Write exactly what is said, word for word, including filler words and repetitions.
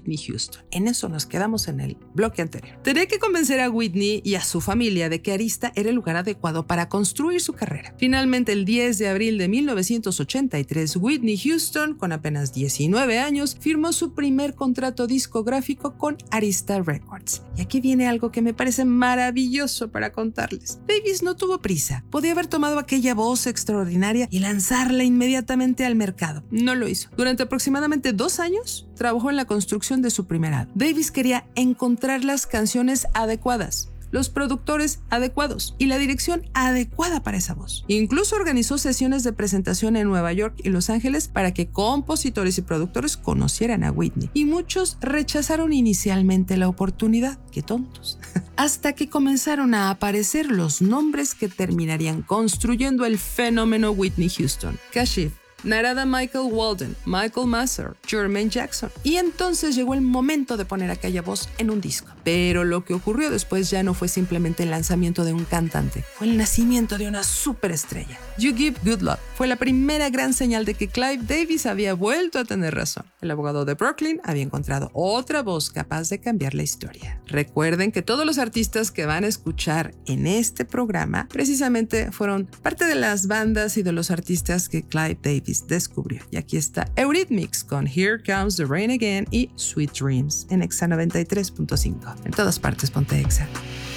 Whitney Houston. En eso nos quedamos en el bloque anterior. Tenía que convencer a Whitney y a su familia de que Arista era el lugar adecuado para construir su carrera. Finalmente, el diez de abril de mil novecientos ochenta y tres, Whitney Houston, con apenas diecinueve años, firmó su primer contrato discográfico con Arista Records. Y aquí viene algo que me parece maravilloso para contarles. Davis no tuvo prisa. Podía haber tomado aquella voz extraordinaria y lanzarla inmediatamente al mercado. No lo hizo. Durante aproximadamente dos años, trabajó en la construcción de su primer álbum. Davis quería encontrar las canciones adecuadas, los productores adecuados y la dirección adecuada para esa voz. Incluso organizó sesiones de presentación en Nueva York y Los Ángeles para que compositores y productores conocieran a Whitney. Y muchos rechazaron inicialmente la oportunidad. ¡Qué tontos! Hasta que comenzaron a aparecer los nombres que terminarían construyendo el fenómeno Whitney Houston. Kashif, Narada Michael Walden, Michael Masser, Jermaine Jackson. Y entonces llegó el momento de poner aquella voz en un disco. Pero lo que ocurrió después ya no fue simplemente el lanzamiento de un cantante, fue el nacimiento de una superestrella. You Give Good Love fue la primera gran señal de que Clive Davis había vuelto a tener razón. El abogado de Brooklyn había encontrado otra voz capaz de cambiar la historia. Recuerden que todos los artistas que van a escuchar en este programa precisamente fueron parte de las bandas y de los artistas que Clive Davis descubrió. Y aquí está Eurythmics con Here Comes the Rain Again y Sweet Dreams en Exa noventa y tres punto cinco. En todas partes ponte Exa.